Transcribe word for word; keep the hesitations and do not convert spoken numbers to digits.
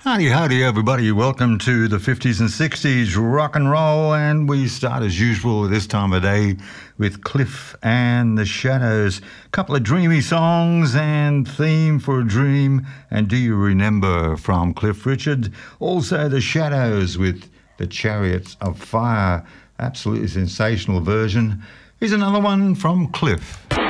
Howdy, howdy, everybody. Welcome to the fifties and sixties rock and roll. And we start as usual this time of day with Cliff and the Shadows. A couple of dreamy songs and Theme for a Dream and Do You Remember from Cliff Richard. Also the Shadows with the Chariots of Fire. Absolutely sensational version. Here's another one from Cliff.